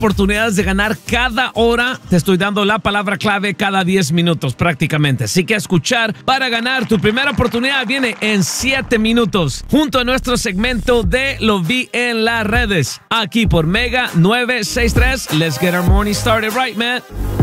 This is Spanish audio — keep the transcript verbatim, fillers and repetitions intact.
oportunidades de ganar cada hora. Te estoy dando la palabra clave cada diez minutos prácticamente. Así que a escuchar para ganar. Tu primera oportunidad viene en siete minutos. Junto a nuestro segmento de Lo Vi en las Redes. Aquí por Mega novecientos sesenta y tres. Let's get our morning started right, man.